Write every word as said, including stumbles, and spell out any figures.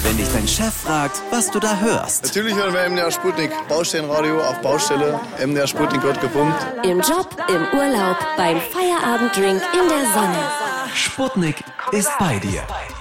Wenn dich dein Chef fragt, was du da hörst. Natürlich hören wir M D R Sputnik. Baustellenradio auf Baustelle. M D R Sputnik wird gepumpt. Im Job, im Urlaub, beim Feierabenddrink, in der Sonne. Sputnik ist bei dir.